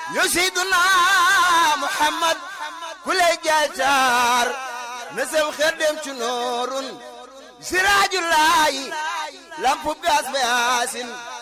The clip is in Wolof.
yo Seyduna Muhammad ku lay jaay taar na sew xel dem ci noorun siraajulaayi lampu gaas ba yaasin